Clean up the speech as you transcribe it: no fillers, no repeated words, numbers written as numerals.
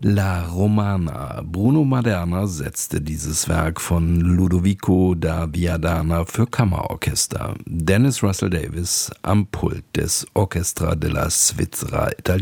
La Romana. Bruno Maderna setzte dieses Werk von Ludovico da Viadana für Kammerorchester. Dennis Russell Davis am Pult des Orchestra della Svizzera Italiana.